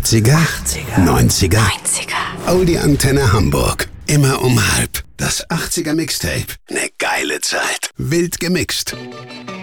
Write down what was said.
80er, 90er, Audi Antenne Hamburg. Immer um halb. Das 80er Mixtape. Ne geile Zeit. Wild gemixt.